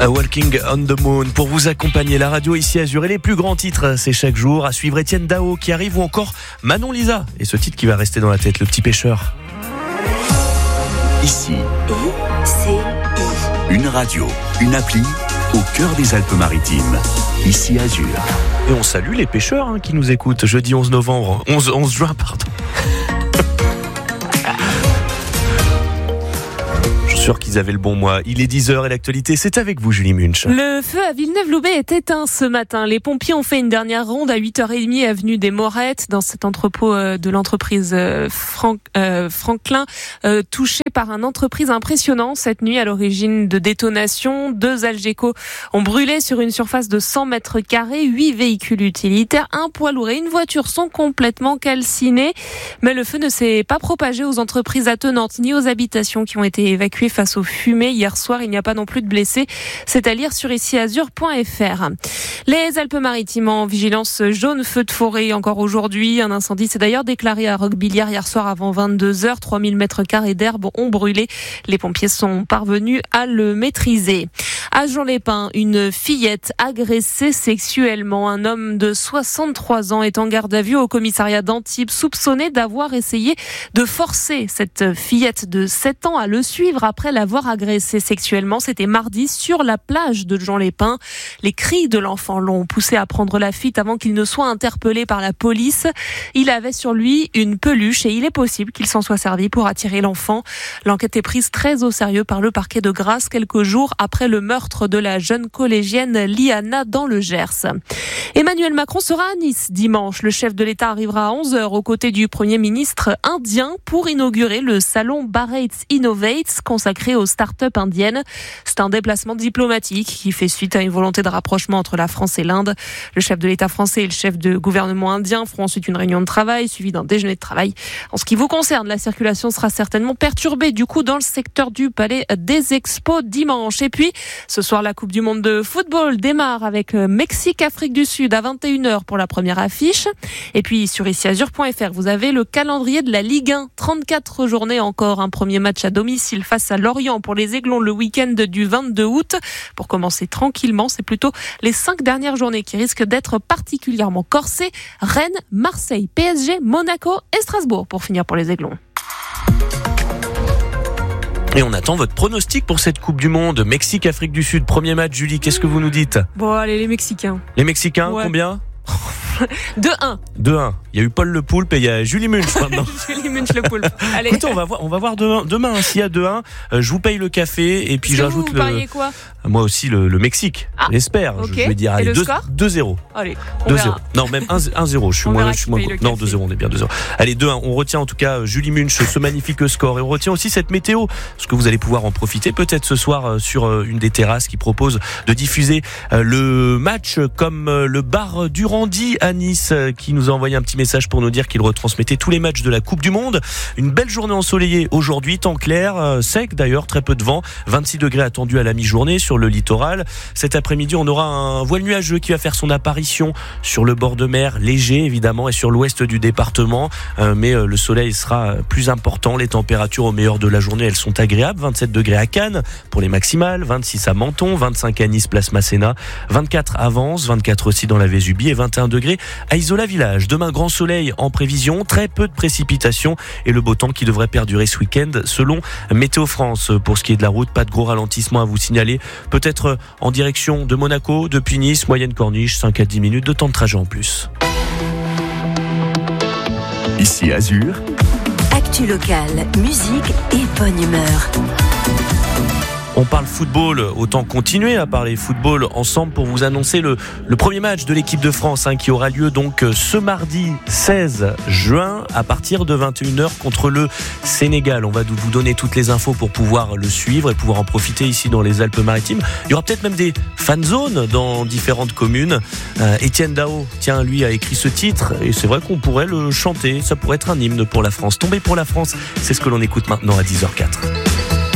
Walking on the Moon pour vous accompagner. La radio ici Azur et les plus grands titres, c'est chaque jour. À suivre Etienne Dao qui arrive ou encore Manon Lisa. Et ce titre qui va rester dans la tête, Le Petit Pêcheur. Ici, une radio, une appli au cœur des Alpes-Maritimes. Ici Azur. Et on salue les pêcheurs qui nous écoutent. Jeudi 11 juin, pardon. Sûr qu'ils avaient le bon mois. Il est 10h et l'actualité, c'est avec vous, Julie Munch. Le feu à Villeneuve-Loubet est éteint ce matin. Les pompiers ont fait une dernière ronde à 8h30 avenue des Morettes, dans cet entrepôt de l'entreprise Franklin, touché par une entreprise impressionnant cette nuit à l'origine de détonations. 2 Algeco ont brûlé sur une surface de 100 mètres carrés. 8 véhicules utilitaires, un poids lourd et une voiture sont complètement calcinés. Mais le feu ne s'est pas propagé aux entreprises attenantes ni aux habitations qui ont été évacuées face aux fumées. Hier soir, il n'y a pas non plus de blessés. C'est à lire sur iciazur.fr. Les Alpes-Maritimes en vigilance jaune, feu de forêt encore aujourd'hui. Un incendie s'est d'ailleurs déclaré à Roquebillière hier soir avant 22h. 3000 mètres carrés d'herbe ont brûlé. Les pompiers sont parvenus à le maîtriser. À Jean-les-Pins, une fillette agressée sexuellement. Un homme de 63 ans est en garde à vue au commissariat d'Antibes, soupçonné d'avoir essayé de forcer cette fillette de 7 ans à le suivre après l'avoir agressée sexuellement. C'était mardi sur la plage de Jean-les-Pins. Les cris de l'enfant l'ont poussé à prendre la fuite avant qu'il ne soit interpellé par la police. Il avait sur lui une peluche et il est possible qu'il s'en soit servi pour attirer l'enfant. L'enquête est prise très au sérieux par le parquet de Grasse quelques jours après le meurtre de la jeune collégienne Liana dans le Gers. Emmanuel Macron sera à Nice dimanche. Le chef de l'État arrivera à 11h aux côtés du Premier ministre indien pour inaugurer le salon Bharat Innovates consacré aux start-up indiennes. C'est un déplacement diplomatique qui fait suite à une volonté de rapprochement entre la France et l'Inde. Le chef de l'État français et le chef de gouvernement indien feront ensuite une réunion de travail suivie d'un déjeuner de travail. En ce qui vous concerne, la circulation sera certainement perturbée du coup dans le secteur du Palais des Expos dimanche. Et puis, ce soir, la Coupe du Monde de football démarre avec Mexique-Afrique du Sud à 21h pour la première affiche. Et puis, sur iciazur.fr, vous avez le calendrier de la Ligue 1. 34 journées encore. Un premier match à domicile face à Lorient pour les Aiglons le week-end du 22 août. Pour commencer tranquillement, c'est plutôt les 5 dernières journées qui risquent d'être particulièrement corsées. Rennes, Marseille, PSG, Monaco et Strasbourg pour finir pour les Aiglons. Et on attend votre pronostic pour cette Coupe du Monde. Mexique-Afrique du Sud, premier match. Julie, qu'est-ce que vous nous dites ? Bon, allez, les Mexicains. Les Mexicains, ouais. Combien ? 2-1. 2-1. Il y a eu Paul Le Poulpe et il y a Julie Munch maintenant. Julie Munch Le Poulpe. Allez. Écoutez, on va voir demain. S'il y a 2-1, je vous paye le café et puis j'ajoute vous pariez quoi ? Moi aussi le Mexique. J'espère. Okay. Je vais dire allez, 2-0. Allez, 2-0. Non, même 1-0. Je suis moins non, 2-0, on est bien 2-0. Allez, 2-1. On retient en tout cas Julie Munch, ce magnifique score, et on retient aussi cette météo, parce que vous allez pouvoir en profiter peut-être ce soir sur une des terrasses qui propose de diffuser le match, comme le bar Durandi à Nice qui nous a envoyé un petit message pour nous dire qu'il retransmettait tous les matchs de la Coupe du Monde. Une belle journée ensoleillée aujourd'hui, temps clair, sec d'ailleurs, très peu de vent, 26 degrés attendus à la mi-journée sur le littoral. Cet après-midi, on aura un voile nuageux qui va faire son apparition sur le bord de mer, léger évidemment, et sur l'ouest du département, mais le soleil sera plus important. Les températures au meilleur de la journée, elles sont agréables, 27 degrés à Cannes pour les maximales, 26 à Menton, 25 à Nice, place Masséna, 24 à Vence, 24 aussi dans la Vésubie et 21 degrés à Isola Village. Demain, grand soleil en prévision, très peu de précipitations et le beau temps qui devrait perdurer ce week-end selon Météo France. Pour ce qui est de la route, pas de gros ralentissement à vous signaler. Peut-être en direction de Monaco, depuis Nice, moyenne corniche, 5 à 10 minutes de temps de trajet en plus. Ici Azur. Actu locale, musique et bonne humeur. On parle football, autant continuer à parler football ensemble pour vous annoncer le premier match de l'équipe de France qui aura lieu donc ce mardi 16 juin à partir de 21h contre le Sénégal. On va vous donner toutes les infos pour pouvoir le suivre et pouvoir en profiter ici dans les Alpes-Maritimes. Il y aura peut-être même des fan zones dans différentes communes. Etienne Dao, lui a écrit ce titre et c'est vrai qu'on pourrait le chanter. Ça pourrait être un hymne pour la France. Tomber pour la France, c'est ce que l'on écoute maintenant à 10h04.